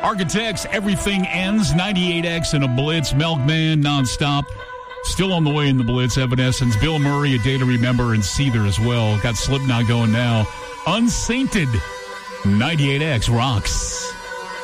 Architects, Everything Ends, 98X and a Blitz, Milkman, Nonstop. Still on the way in the Blitz, Evanescence, Bill Murray, A Day to Remember, and Seether as well. Got Slipknot going now. Unsainted, 98X rocks.